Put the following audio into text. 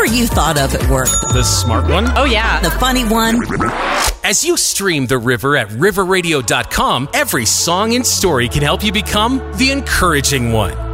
are you thought of at work? The smart one? Oh, yeah. The funny one? As you stream The River at riverradio.com, every song and story can help you become the encouraging one.